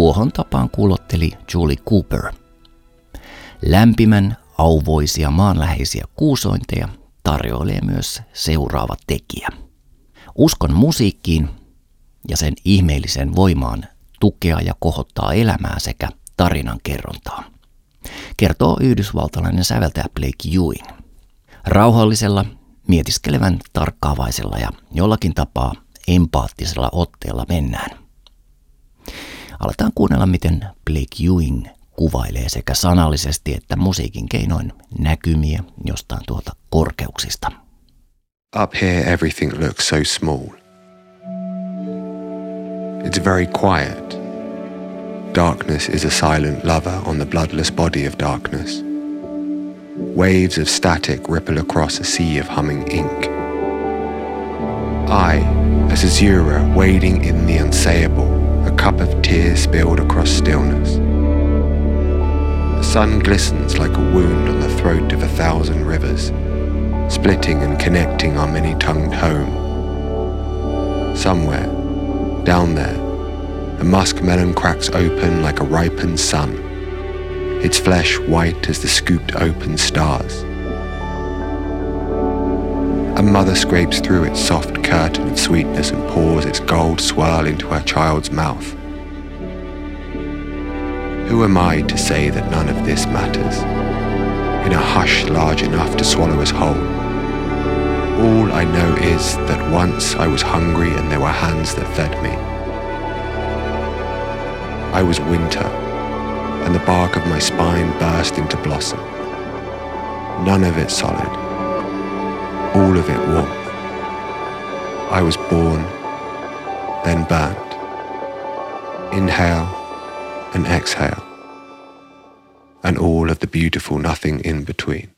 tuohon tapaan kuulotteli Julie Cooper. Lämpimän, auvoisia, maanläheisiä kuusointeja tarjoilee myös seuraava tekijä. Uskon musiikkiin ja sen ihmeelliseen voimaan tukea ja kohottaa elämää sekä tarinan kerrontaa, kertoo yhdysvaltalainen säveltäjä Blake Ewing. Rauhallisella, mietiskelevän, tarkkaavaisella ja jollakin tapaa empaattisella otteella mennään. Aletaan kuunnella, miten Blake Ewing kuvailee sekä sanallisesti että musiikin keinoin näkymiä jostain tuolta korkeuksista. Up here everything looks so small. It's very quiet. Darkness is a silent lover on the bloodless body of darkness. Waves of static ripple across a sea of humming ink. I, as Azura wading in the unsayable, a cup of tears spilled across stillness. The sun glistens like a wound on the throat of 1,000 rivers, splitting and connecting our many-tongued home. Somewhere, down there, the muskmelon cracks open like a ripened sun, its flesh white as the scooped open stars. A mother scrapes through its soft curtain of sweetness and pours its gold swirl into her child's mouth. Who am I to say that none of this matters? In a hush large enough to swallow us whole. All I know is that once I was hungry and there were hands that fed me. I was winter, and the bark of my spine burst into blossom. None of it solid, all of it warmth. I was born, then burnt. Inhale and exhale, and all of the beautiful nothing in between.